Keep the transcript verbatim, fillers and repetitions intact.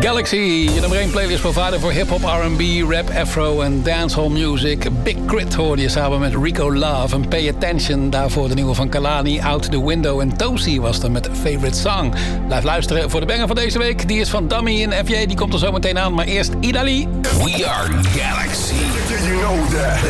Galaxy, je nummer één playlist provider voor hip-hop, R en B, rap, afro en dancehall music. Big Crit hoorde je samen met Rico Love en Pay Attention. Daarvoor de nieuwe van Kalani, Out the Window. En Tosi was er met Favorite Song. Blijf luisteren voor de banger van deze week. Die is van Dummy en F J, die komt er zo meteen aan. Maar eerst Idali. We are Galaxy. You know that.